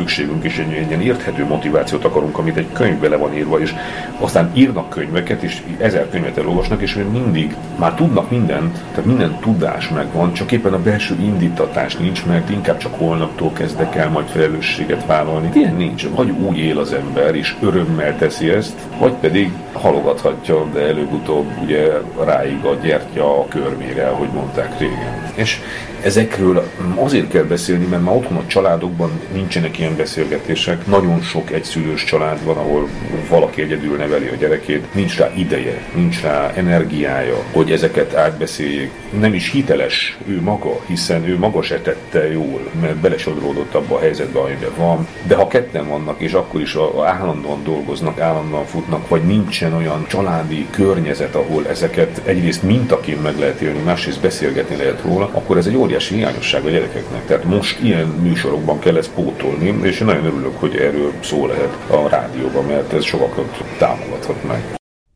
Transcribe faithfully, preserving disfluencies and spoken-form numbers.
szükségünk, és egy, egy ilyen érthető motivációt akarunk, amit egy könyvbe le van írva, és aztán írnak könyveket, és ezer könyvet elolvasnak, és mindig már tudnak mindent, tehát minden tudás megvan, csak éppen a belső indítatás nincs, mert inkább csak holnaptól kezdek el majd felelősséget vállalni. Ilyen nincs. Vagy úgy él az ember, és örömmel teszi ezt, vagy pedig halogathatja, de előbb-utóbb ugye ráig a gyertya a körmére, ahogy mondták régen. És ezekről azért kell beszélni, mert már otthon a családokban nincsenek ilyen beszélgetések. Nagyon sok egyszülős család van, ahol valaki egyedül neveli a gyerekét. Nincs rá ideje, nincs rá energiája, hogy ezeket átbeszéljék. Nem is hiteles ő maga, hiszen ő maga se tette jól, mert belesodródott abba a helyzetbe, amiben van. De ha ketten vannak, és akkor is állandóan dolgoznak, állandóan futnak, vagy nincsen olyan családi környezet, ahol ezeket egyrészt mintaként meg lehet élni, másrészt beszélgetni lehet róla, akkor ez egy óriási hiányosság a gyerekeknek. Tehát most ilyen műsorokban kell ezt pótolni, és én nagyon örülök, hogy erről szó lehet a rádióban, mert ez sokakat támogathat meg.